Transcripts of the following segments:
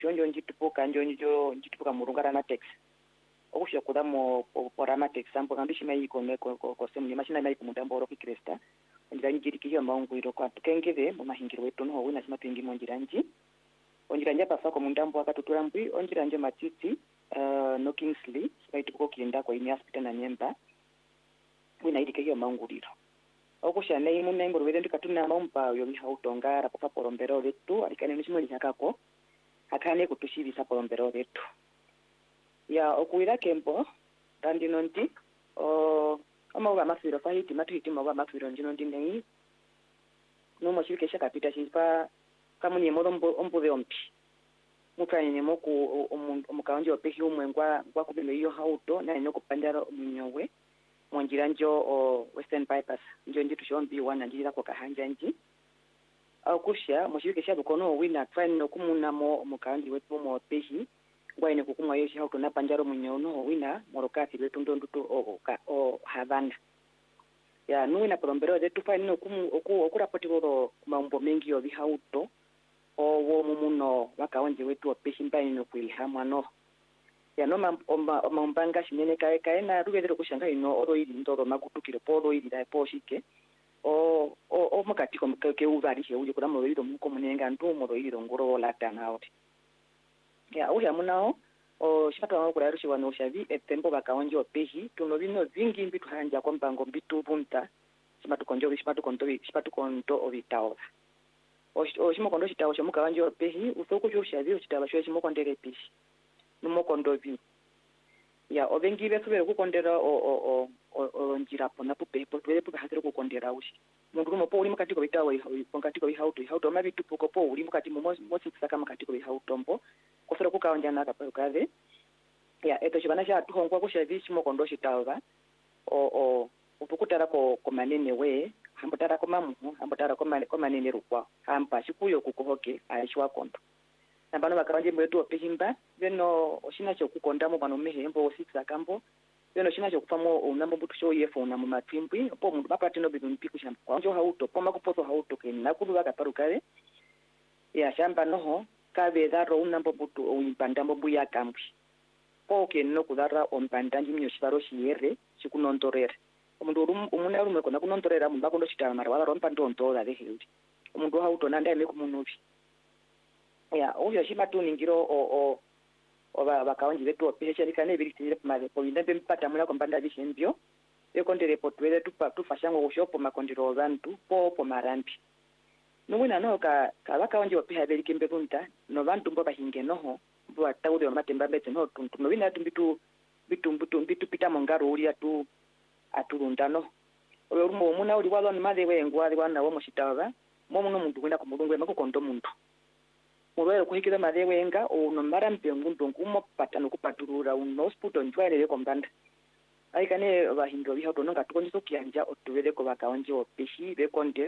jonjo njitupuka njonjo njitupuka murungara na taxi okusha kudamo porama taxi sampo kandishi mai ko semni machina mai kumudambo ro kikresta ndira njirikiyo maungwiro kwa tukengeve mu mahingiro wetu no wina sima twingi monjiranji onjiranja pasako mundambo akatutura mbwi onjiranje matiti no Kingsley baituko kienda kwa ini hospital na nyemba wina idikeyo maunguriro okusha nei munengoro wede ndikatuna maumpa yo bihautonga rapoka porombero wetu alikane nishimwe yakako akane kutushibisa porombero wetu ya okuira kempo randi nonti amawa mafiro fahiti matuhiti mawa mafiro njino ndinei numo shirikesha kapita shipa kamunye modombo ombuve ompi mutanye moku omukaonje opehi umwengwa kwa kubilo iyo hauto na ino kupandara omunyowe monjiranjo Western Bypass njo nditu shombi wana njira kwa kahanja nji au kusha moshirikesha bukono wina try no kumuna mo mukaonje wetu mo opehi ngwaine kukumwa yeshi hauto na panjaro munyono wina morokati wetu ndonduto o Havana ya nuina porombero zetu fine no okurapoti ro maumbo mengi yo bihauto wo mumuno wakaonje wetu opeshimba ino kuihamwa no ya no mambanga shinene kae na rubedero kushanga ino oro iri ndoro magutukire poro iri dai poshike o mukati ko ke uvari he uje kuramo iro muko munenga ndumo ro iro ngoro latana out ya uya munao shipata wangu kula rushi wano shavi etembo bakaonje opehi tuno bino vingi mbitu hanja kwa mbango mbitu bunta shipatu konto obitawa shimo kondo shitawa shamuka wanje opehi usoko jo shavi shitawa shimo kondere pishi numo kondo vi ya obengi besubere kukondera njira pona pupepo twele puka hasero kukondera ushi mundu mo po uli mukati ko bitawa pongati ko bihauto mabitu puko po uli mukati mo saka mukati ko bihauto mbo kosero kukaonja na kaparukaze ya eto chibana cha tuhongwa kushavishi mo kondo shitawa upukutara ko manene we hambotara ko mamu hambotara ko manene rukwa hamba shikuyo kukohoke alishwa kondo nambano bakanje mwetu opehimba beno oshina cyo kukondamo bano mehembo ositsa kambo beno shina cyo kufamo unambo butu show yefona mu matimbwi po mundu bapati no bidu mpiku shamba kwanjo hauto poma kupoto hauto kenna kulu bakaparukale ya shamba noho kabeza ro unambo butu uimpandambo buya kambwi po kenno kudara ompandanji myo shibaro shiyere shikunontorera omundu umuna rumwe kona kunontorera mundu bakondo shitama mara wala rompa ndontola leheli omundu hauto nanda eme kumunubi ya uyo shimatu ngiro bakaonji betu opesha likane biritire pamale po indembe mpata mula kombanda bishembyo ekondere potwele tufashango kushopo makondiro bantu po marambi numwina no ka bakaonji opesha belikembe bunta no bantu mbo bahinge noho mbo atawude matemba bete no tuntu no bina tumbitu bitu pita mongaro uli aturunda no oyo rumo muna uli walo ni made wengwa wana wo mushitawa mo muno muntu kwenda kumulungwe makukondo muntu murwero kuhikira madewenga ono marampe ngundu ngumo patano kupaturura uno hospital njwalele kombanda aikane bahindo bihauto nonga tukonyiso kyanja otubele ko bakaonje opeshi bekonde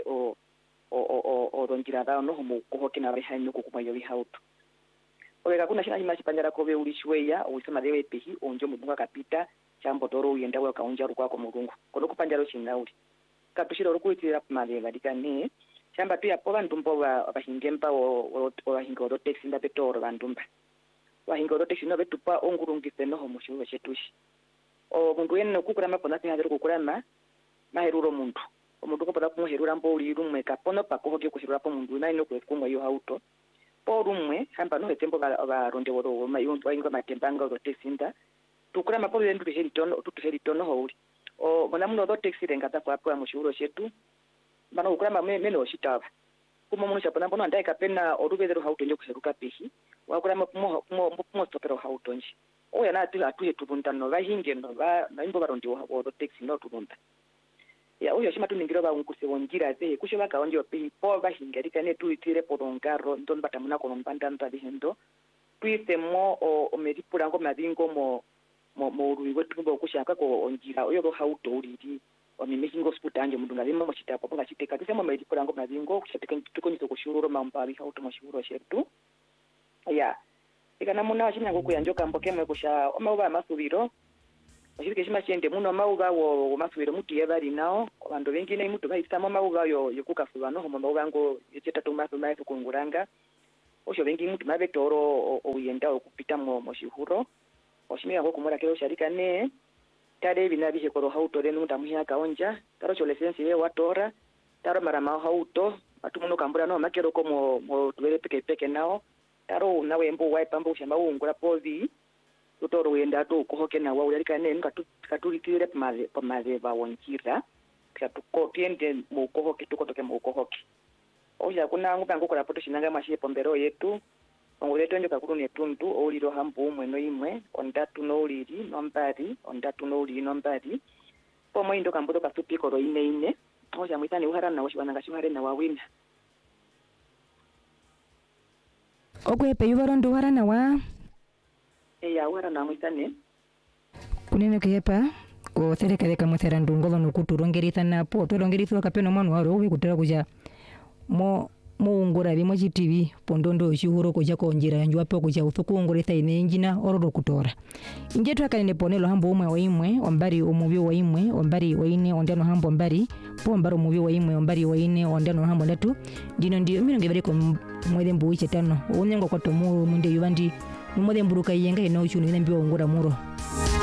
o ronjira dawo no mu kohokina behanyo kukumayo bihauto obeka kuna shina shimashi panjara ko be ulishweya uwisema dewe pehi onjo mudunga kapita chambo toro uyenda we kaonja rukwako murungu kono kupanjaro shinauli katushiro rukuitira pamale dikane chamba tu yapo bandumbo bahingemba bahingo do taxi nda betoro bandumba bahingo do taxi no betupa ongurungise no homushuwe chetushi mundu yenno kukura mapona tinadero kukurama mahiruro mundu omundu ko poda kumuherura mbo uli rumwe kapono pakohoke kuhirura po mundu na ino kwekumwa yo auto po rumwe hamba no hetembo ba ronde woro mayundu aingo matembanga do taxi nda tukura mapo yendu tuheritono ho uli mona muno do taxi renga ta kwa mushuwe chetu bana ukurama meno shitaba kuma muno chapana bono ndai kapena orubezero hauto nje kuheruka pehi wakurama mo stopero hauto nje oya na atu hetubunta no bahinge no ba imbo barondi wo taxi no tubunta ya oyo shimatu ningiro ba unkuse wonjira ze kusho bakaonje pehi po bahinge rikane tuitire porongaro ndon batamuna ko mbanda ndabihendo tuite mo o meripura ngo madingo mo ruiwe tumbo kushaka ko onjira oyo hauto uriri omimehingo sputanje mundu ngalimo mochitapo ponga chiteka tusemo meripura ngo madingo kushateka tukonyiso kushururo mambabi hauto mashuro shetu ya ikana muna washimya kuyanjoka mbokemwe kusha omauba masubiro Oshirike shima chende muno mauga wo masubiro mutu yabali nao abantu bengine mutu bayitamo mauga yo yokukafuba no homo mauga ngo yeteta tumaso maso kunguranga osho bengi mtu mabetoro oyenda okupita mo shihuro oshimira ngo kumura kero sharika ne tare binabihe koro hautore nunda muhyaka onja taro cho license ye watora taro marama hauto atumuno kambura no makero ko mo tuwele peke nao taro nawe mbo wipe mbo shamba ungura povi tutoro wenda to kohoke na wa ulika ne katulitire pamaze ba wonkira katuko tiende mu kohoke tukotoke mu kohoke oja kuna ngupango kola poto shinanga mashe pombero yetu onguleto njoka kuru netundu oliro hambu mweno imwe ondatu no uliri nombari ondatu no uliri nombari pomo indo kambodo kasupi koro ine oja mwitani uharana oshibananga shuhare na wawina okwepe yuvarondo uharana wa ya uharana mwitani kunene kepa ko serikali kamwethera ndungolo nokuturongeritha napo torongerithwa kapeno mwana waro wikutera kuja mo ungura bimwe chitivi pondondo shihuro kuja konjira yanjwa pe kuja uthuku unguritha ine ingina ororo kutora inje twakanene ponelo hambo umwe wa imwe ombari umubi wa imwe ombari wa ine ondano hambo ombari pombaro umubi wa imwe ombari wa ine ondano hambo ndatu dino ndio mino ngebere ko mwede mbu iche tano unyengo kwa tomu munde yubandi mwede mburuka yenga ino chunu ine mbio ungura muro